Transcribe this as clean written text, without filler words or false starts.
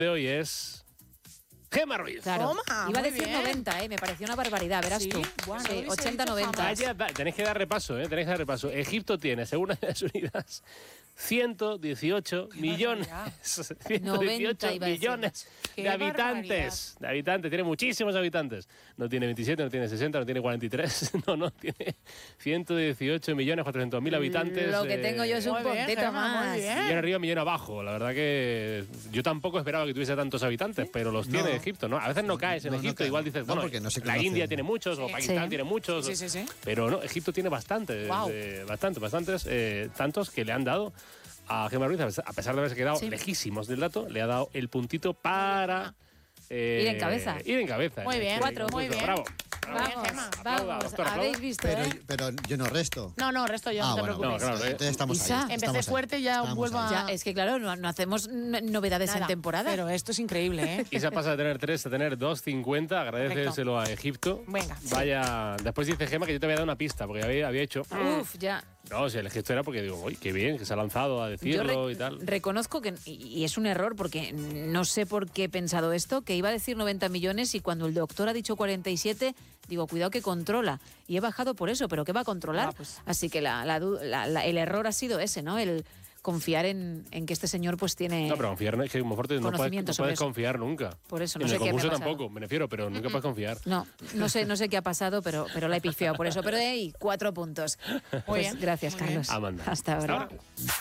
de hoy es Gemma Ruiz. Claro. Toma, Iba a muy decir bien. 90, me pareció una barbaridad, verás ¿Sí? tú. Bueno, Sí, no hubiese 80-90. Vaya, tenéis que dar repaso, tenéis que dar repaso. Egipto tiene, según Naciones Unidas, 118 millones, 118 90 iba a decir. millones Qué de habitantes. De habitantes, tiene muchísimos habitantes. No tiene 27, no tiene 60, no tiene 43, no, tiene 118 millones 400.000 habitantes. Lo que tengo yo es un Muy bien, puntito Gemma, muy más. bien. Millón arriba, millón abajo. La verdad que yo tampoco esperaba que tuviese tantos habitantes, pero los tiene Egipto, ¿no? A veces no caes en no Egipto, cae. igual dices, No, bueno, porque no se la conocen. India tiene muchos, o Pakistán Sí. tiene muchos, Sí. pero no, Egipto tiene bastantes, Guau. bastantes, tantos que le han dado a Gemma Ruiz, a pesar de haberse quedado Sí. lejísimos del dato, le ha dado el puntito para Ir en cabeza. Ir en cabeza. Muy bien, Cuatro. muy bien. Bravo. Vamos, Gemma. vamos. Doctor, Habéis visto, Pero yo no resto. No, resto yo, no te bueno, preocupes. No, claro, entonces estamos Isa. ahí. Empecé estamos ahí. fuerte, ya Estamos vuelvo ahí. a- Ya, es que claro, no hacemos novedades Nada, en temporada. Pero esto es increíble, ¿eh? Isa pasa de tener 3 a tener 2,50. Agradeceselo a Egipto. Venga. Vaya. Después dice Gemma que yo te había dado una pista, porque había hecho. Uf, ya. No, si el gesto era porque digo, uy, qué bien, que se ha lanzado a Yo decirlo y tal. reconozco que, y es un error porque no sé por qué he pensado esto, que iba a decir 90 millones y cuando el doctor ha dicho 47, digo, cuidado que controla. Y he bajado por eso, pero ¿qué va a controlar? Ah, pues. Así que el error ha sido ese, ¿no? El confiar en que este señor pues tiene... No, pero confiar es que como fuerte no conocimiento puedes sobre eso. confiar nunca. Por eso, no en sé el qué me ha concurso pasado. tampoco, me refiero, pero nunca puedes confiar. No sé qué ha pasado, pero la he pifiado por eso. Pero hey, 4 puntos. Muy Pues bien, gracias, muy bien. Carlos. Amanda. Hasta ahora. Hasta ahora.